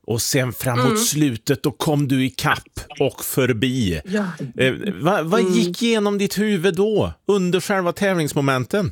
Och sen framåt slutet då kom du i kapp och förbi. Ja. Vad gick igenom ditt huvud då under själva tävlingsmomenten?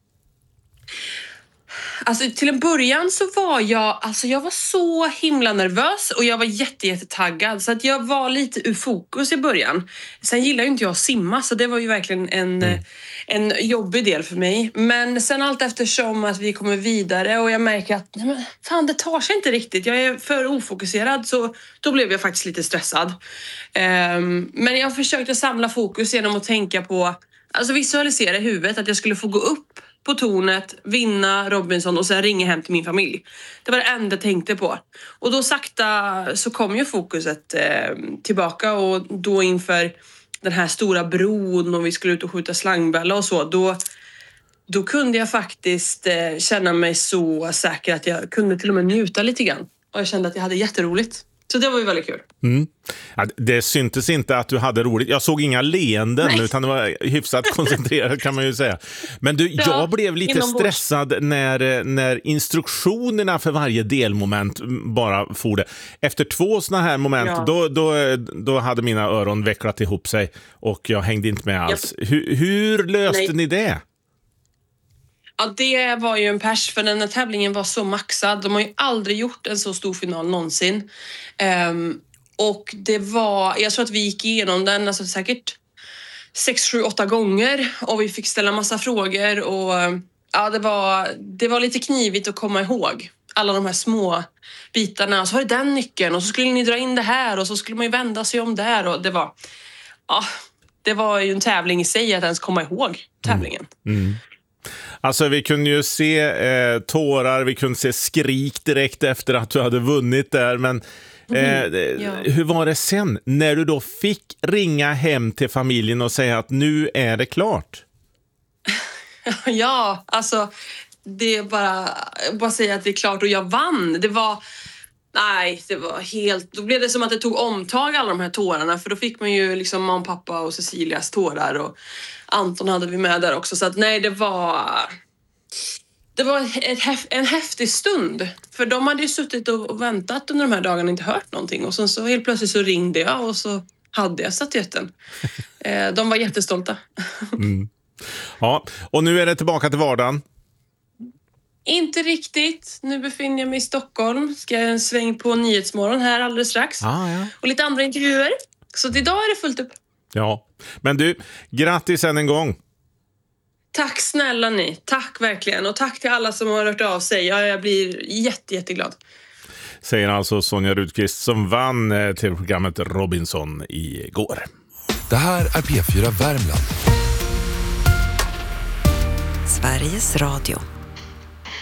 Alltså till en början så var jag var så himla nervös och jag var jättetaggad så att jag var lite ur fokus i början. Sen gillar ju inte jag att simma så det var ju verkligen en jobbig del för mig. Men sen allt eftersom att vi kommer vidare och jag märker att nej men, fan det tar sig inte riktigt. Jag är för ofokuserad så då blev jag faktiskt lite stressad. Men jag försökte samla fokus genom att tänka på, alltså visualisera i huvudet att jag skulle få gå upp på tornet, vinna Robinson och sen ringa hem till min familj. Det var det enda jag tänkte på. Och då sakta så kom ju fokuset tillbaka och då inför den här stora bron och vi skulle ut och skjuta slangbälla och så. Då kunde jag faktiskt känna mig så säker att jag kunde till och med njuta lite grann. Och jag kände att jag hade jätteroligt. Så det var ju väldigt kul. Ja, det syntes inte att du hade roligt. Jag såg inga leenden utan det var hyfsat koncentrerat kan man ju säga. Men du, jag blev lite stressad när instruktionerna för varje delmoment bara for det. Efter 2 såna här moment då hade mina öron vecklat ihop sig och jag hängde inte med alls. Hur löste ni det? Ja, det var ju en pers för den här tävlingen var så maxad. De har ju aldrig gjort en så stor final någonsin. Och det var, jag tror att vi gick igenom den alltså säkert 6, 7, 8 gånger och vi fick ställa massa frågor och ja, det var lite knivigt att komma ihåg alla de här små bitarna. Och så var det den nyckeln och så skulle ni dra in det här och så skulle man ju vända sig om där och det var ju en tävling i sig att ens komma ihåg tävlingen. Alltså vi kunde ju se tårar, vi kunde se skrik direkt efter att du hade vunnit där, men hur var det sen när du då fick ringa hem till familjen och säga att nu är det klart? Ja, alltså det är bara säga att det är klart och jag vann. Det var helt, då blev det som att det tog omtag alla de här tårarna för då fick man ju liksom mamma, pappa och Cecilias tårar och Anton hade vi med där också så att nej det var en häftig stund för de hade ju suttit och väntat under de här dagarna och inte hört någonting och sen så helt plötsligt så ringde jag och så hade jag statyetten. De var jättestolta. Ja, och nu är det tillbaka till vardagen. Inte riktigt. Nu befinner jag mig i Stockholm. Ska jag en sväng på Nyhetsmorgon här alldeles strax. Och lite andra intervjuer. Så idag är det fullt upp. Ja, men du, grattis än en gång. Tack snälla ni. Tack verkligen. Och tack till alla som har hört av sig. Jag blir jätteglad. Säger alltså Sonja Rudqvist som vann tv-programmet Robinson igår. Det här är P4 Värmland. Sveriges Radio.